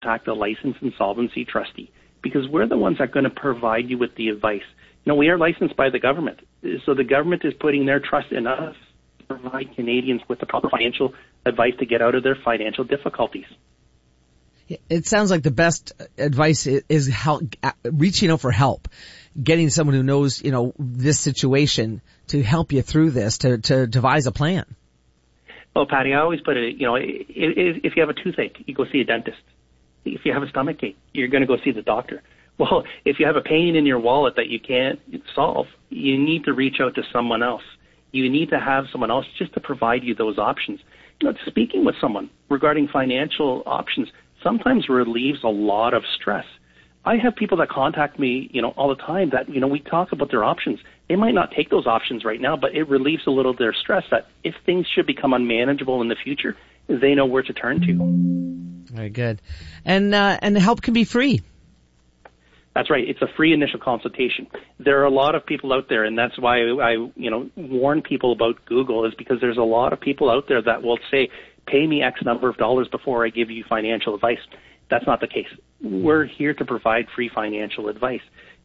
contact a licensed insolvency trustee, because we're the ones that are going to provide you with the advice. We are licensed by the government, so the government is putting their trust in us to provide Canadians with the proper financial advice to get out of their financial difficulties. It sounds like the best advice is help, reaching out for help, getting someone who knows, this situation to help you through this, to devise a plan. Well, Patty, I always put it, if you have a toothache, you go see a dentist. If you have a stomach ache, you're going to go see the doctor. Well, if you have a pain in your wallet that you can't solve, you need to reach out to someone else. You need to have someone else just to provide you those options. Speaking with someone regarding financial options sometimes relieves a lot of stress. I have people that contact me, all the time that, we talk about their options. They might not take those options right now, but it relieves a little of their stress that if things should become unmanageable in the future, they know where to turn to. Very good. And the help can be free. That's right. It's a free initial consultation. There are a lot of people out there, and that's why I warn people about Google, is because there's a lot of people out there that will say, pay me X number of dollars before I give you financial advice. That's not the case. We're here to provide free financial advice.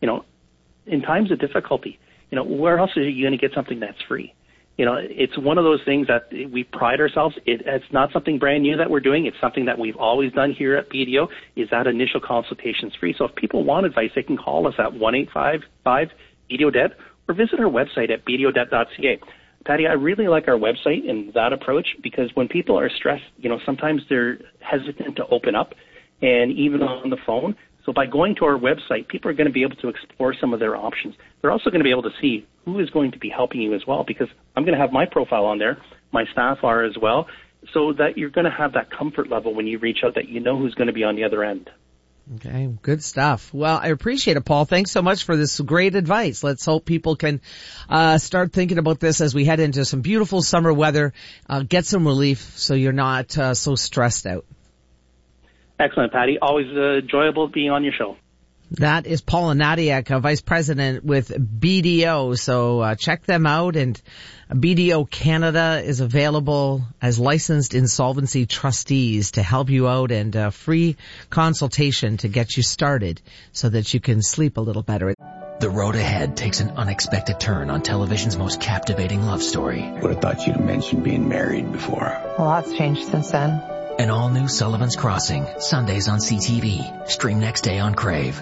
In times of difficulty, where else are you going to get something that's free? It's one of those things that we pride ourselves. It's not something brand new that we're doing. It's something that we've always done here at BDO, is that initial consultation's free. So if people want advice, they can call us at 1-855-BDO-DEBT or visit our website at bdodebt.ca. Patty, I really like our website and that approach, because when people are stressed, sometimes they're hesitant to open up, and even on the phone. So by going to our website, people are going to be able to explore some of their options. They're also going to be able to see who is going to be helping you as well, because I'm going to have my profile on there. My staff are as well, so that you're going to have that comfort level when you reach out, that you know who's going to be on the other end. Okay, good stuff. Well, I appreciate it, Paul. Thanks so much for this great advice. Let's hope people can start thinking about this as we head into some beautiful summer weather. Get some relief so you're not so stressed out. Excellent, Patty. Always enjoyable being on your show. That is Paula Nadiak, Vice President with BDO. So check them out. And BDO Canada is available as licensed insolvency trustees to help you out, and a free consultation to get you started so that you can sleep a little better. The road ahead takes an unexpected turn on television's most captivating love story. Would have thought you'd mentioned being married before. A lot's changed since then. An all-new Sullivan's Crossing, Sundays on CTV. Stream next day on Crave.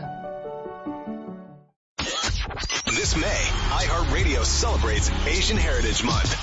This May, iHeartRadio celebrates Asian Heritage Month.